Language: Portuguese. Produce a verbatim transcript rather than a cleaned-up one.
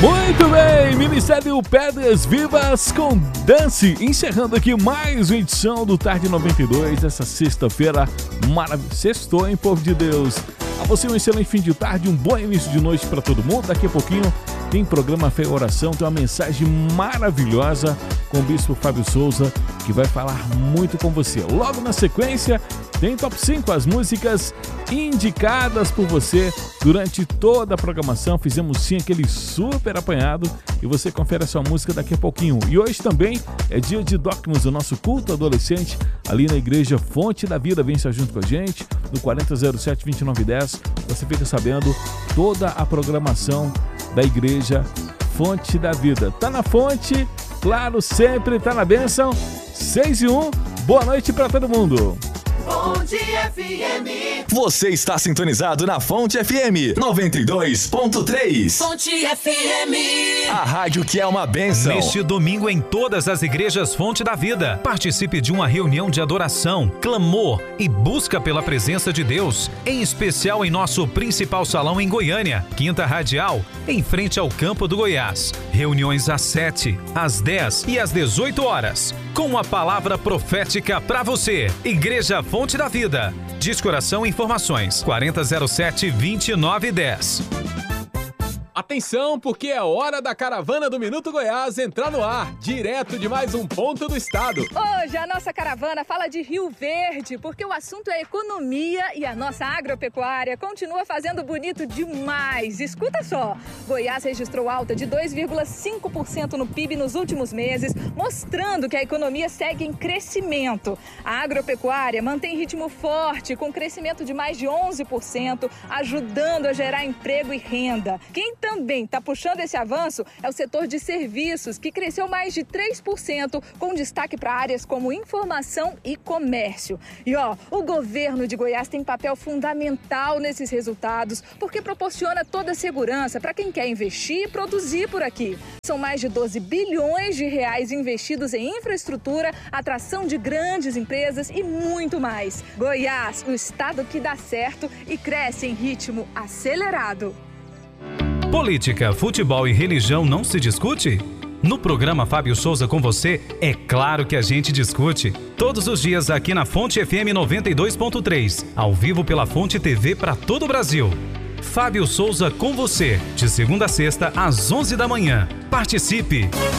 Muito bem, Ministério Pedras Vivas com Dance, encerrando aqui mais uma edição do Tarde noventa e dois, essa sexta-feira maravilhosa. Sextou, hein, povo de Deus? A você um excelente fim de tarde, um bom início de noite para todo mundo. Daqui a pouquinho tem programa Fé e Oração, tem uma mensagem maravilhosa com o Bispo Fábio Souza, que vai falar muito com você. Logo na sequência, tem Top cinco, as músicas indicadas por você durante toda a programação. Fizemos sim aquele super apanhado e você confere a sua música daqui a pouquinho. E hoje também é dia de Docmus, o nosso culto adolescente, ali na Igreja Fonte da Vida. Vem estar junto com a gente no quarenta zero sete, vinte e nove dez. Você fica sabendo toda a programação da Igreja Fonte da Vida. Tá na fonte, claro, sempre tá na bênção. seis e um, boa noite para todo mundo. Fonte F M. Você está sintonizado na Fonte F M noventa e dois ponto três. Fonte F M. A rádio que é uma bênção. Neste domingo em todas as igrejas Fonte da Vida, participe de uma reunião de adoração, clamor e busca pela presença de Deus, em especial em nosso principal salão em Goiânia, Quinta Radial, em frente ao Campo do Goiás. Reuniões às sete, às dez e às dezoito horas, com uma palavra profética para você. Igreja Fonte da Vida. Descoração e informações quarenta zero sete, vinte e nove dez. Atenção, porque é hora da caravana do Minuto Goiás entrar no ar, direto de mais um ponto do estado. Hoje a nossa caravana fala de Rio Verde, porque o assunto é economia e a nossa agropecuária continua fazendo bonito demais. Escuta só, Goiás registrou alta de dois vírgula cinco por cento no P I B nos últimos meses, mostrando que a economia segue em crescimento. A agropecuária mantém ritmo forte, com crescimento de mais de onze por cento, ajudando a gerar emprego e renda. Quem também está puxando esse avanço é o setor de serviços, que cresceu mais de três por cento, com destaque para áreas como informação e comércio. E ó, o governo de Goiás tem papel fundamental nesses resultados, porque proporciona toda a segurança para quem quer investir e produzir por aqui. São mais de doze bilhões de reais investidos em infraestrutura, atração de grandes empresas e muito mais. Goiás, o estado que dá certo e cresce em ritmo acelerado. Política, futebol e religião não se discute? No programa Fábio Souza com você, é claro que a gente discute. Todos os dias aqui na Fonte F M noventa e dois ponto três, ao vivo pela Fonte T V para todo o Brasil. Fábio Souza com você, de segunda a sexta às onze da manhã. Participe!